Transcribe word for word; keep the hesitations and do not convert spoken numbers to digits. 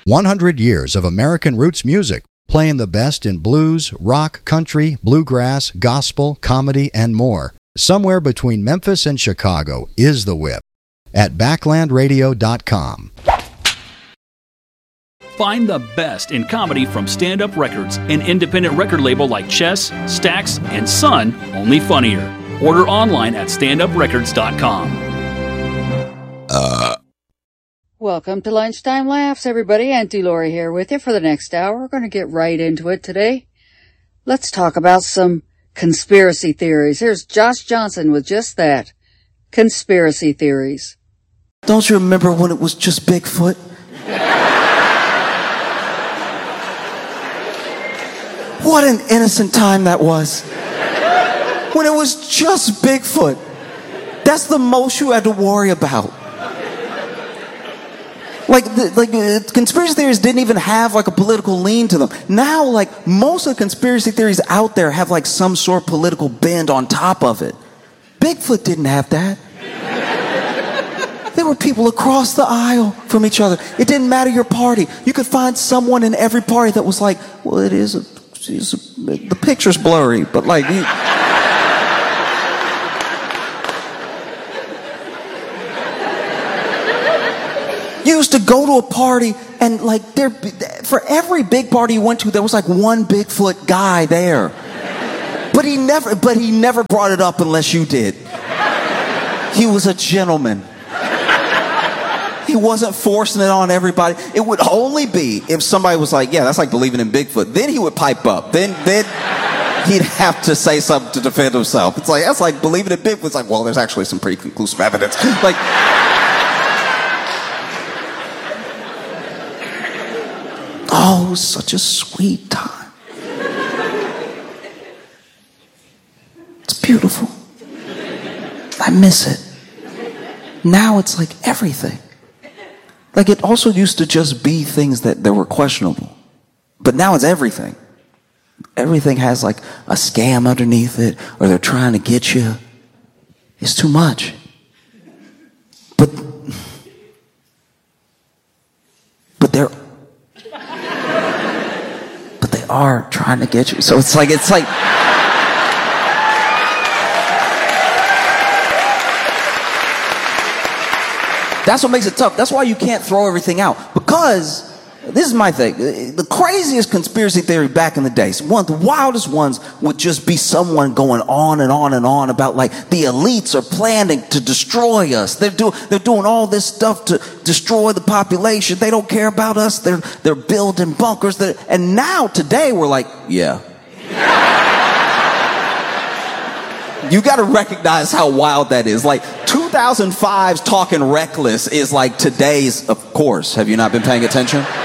one hundred years of American roots music, playing the best in blues, rock, country, bluegrass, gospel, comedy, and more. Somewhere between Memphis and Chicago is The Whip. At backland radio dot com. Find the best in comedy from Stand Up Records, an independent record label like Chess, Stax, and Sun, only funnier. Order online at stand up records dot com. Uh. Welcome to Lunchtime Laughs, everybody. Auntie Lori here with you for the next hour. We're going to get right into it today. Let's talk about some conspiracy theories. Here's Josh Johnson with just that. Conspiracy theories. Don't you remember when it was just Bigfoot? What an innocent time that was. When it was just Bigfoot. That's the most you had to worry about. Like, the, like uh, conspiracy theories didn't even have like a political lean to them. Now, like, most of the conspiracy theories out there have like some sort of political bend on top of it. Bigfoot didn't have that. There were people across the aisle from each other. It didn't matter your party. You could find someone in every party that was like, well, it is a the picture's blurry, but like you, you used to go to a party and like there for every big party you went to, there was like one Bigfoot guy there. But he never but he never brought it up unless you did. He was a gentleman. He wasn't forcing it on everybody. It would only be if somebody was like, yeah, that's like believing in Bigfoot. Then he would pipe up. Then then he'd have to say something to defend himself. It's like, that's like believing in Bigfoot. It's like, well, there's actually some pretty conclusive evidence. Like, oh, it was such a sweet time. It's beautiful. I miss it. Now it's like everything. Like, it also used to just be things that, that were questionable. But now it's everything. Everything has like a scam underneath it, or they're trying to get you. It's too much. But, but they're, but they are trying to get you. So it's like, it's like, that's what makes it tough. That's why you can't throw everything out. Because, this is my thing, the craziest conspiracy theory back in the days, one of the wildest ones would just be someone going on and on and on about like the elites are planning to destroy us. They're, do, they're doing all this stuff to destroy the population. They don't care about us. They're, they're building bunkers. They're, and now, today, we're like, yeah. You got to recognize how wild that is. Like, two thousand five's talking reckless is like today's, of course. Have you not been paying attention?